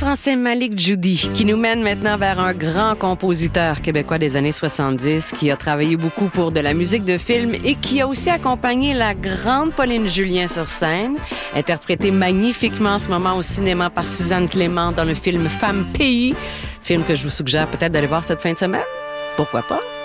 français Malik Djoudi, qui nous mène maintenant vers un grand compositeur québécois des années 70, qui a travaillé beaucoup pour de la musique de film et qui a aussi accompagné la grande Pauline Julien sur scène, interprétée magnifiquement en ce moment au cinéma par Suzanne Clément dans le film Femme Pays, film que je vous suggère peut-être d'aller voir cette fin de semaine. Pourquoi pas?